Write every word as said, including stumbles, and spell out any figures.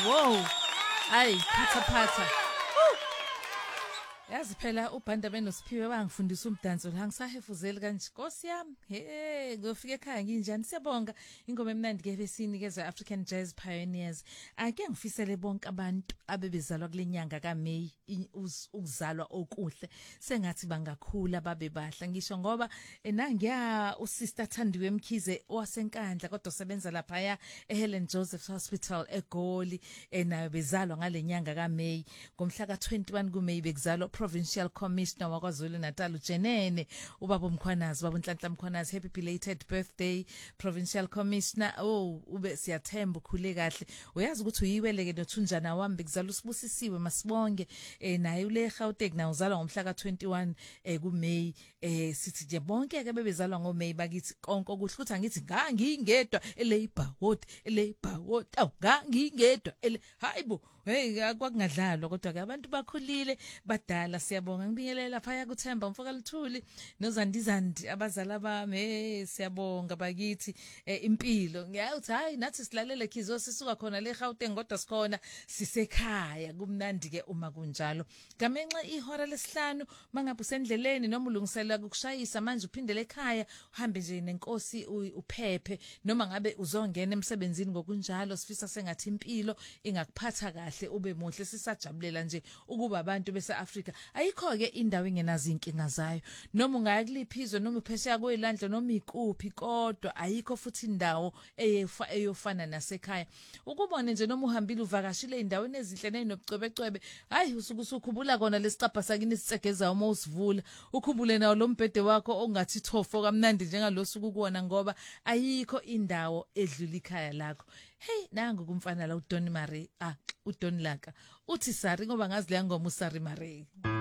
Wow. Hayi, phatha phatha. Yazi phela uBhanda benosiphiwe bangifundisa umdanso la ngisahefuzeli kanje. Nkosi yami, he, ngofika ekhaya nginjani? Siyabonga ingoma emnandi ke besinikeza African Jazz Pioneers. Ake ngifisele bonke abantu abebezalwa kulenyanga kaMay ukuzalwa okuhle. Sengathi bangakhula babe bahla ngisho ngoba nangiya uSister Thandiwe Mkhize owasenkandla kodwa osebenza lapha ya eHelen Joseph Hospital eGoli nayo bezalwa ngalenyanga kaMay. Ngomhla ka twenty-one kuMay bekuzalwa Provincial Commissioner wakwaZulu Natal uJenene ubaba Mkhwanazi baba Nhlanhla Mkhwanazi, happy belated birthday Provincial Commissioner. Oh ube siyathemba ukhule kahle. Uyazi ukuthi uyiwele ke nothunjana wami bekuzala usibusisiwe Masibonge eh naye ule Gauteng na uzalwa ngomhla ka twenty-one eh kuMay. Eh sithi nje bonke ke bebezalwa ngoMay bakithi konke okuhle ukuthi angithi ngangingedwa eLabour Ward eLabour Ward aw ngangingedwa ele hayibo hey kwakungadlalwa kodwa ke abantu bakhulile badala. Siyabonga ngibingelela phaya kuThemba Mfoka Luthuli noZandizandi abazala bami. Hey siyabonga bakithi impilo. Ngiyathi hayi nathi silalele khizo sisuka khona le Gauteng kodwa sikhona sisekhaya kumnandi ke uma kunjalo. Gamenxa ihora lesihlanu mangabe usendleleni noma ulungisela ukushayisa manje uphindele ekhaya uhambe nje nenkosi uphephe noma ngabe uzongena emsebenzini ngokunjalo sifisa sengathi impilo ingakuphatha kahle ube muhle. Sisajabulela nje ukuba abantu bese Africa ayikho ke indawo engenazo inkinga zayo noma ungaya kuliphizwe noma uphesheya kwelandlo noma ikuphi kodwa ayikho futhi indawo eyefa eyofana nasekhaya. Ukubone nje noma uhambile uvakashile indaweni ezinhle nenobucwebecwebe hayi usuku usukhubula kona lesicapha sakini sitsegeza uma usivula ukhumbule nawo lo mbhede wakho ongathi thofo kamnandi njengalosuku kuona ngoba ayikho indawo edlula ikhaya lakho. Hey nangu kumfana la uDon Marie ah uDon Laka uthi sari ngoba ngazi le ngoma uSari Marie.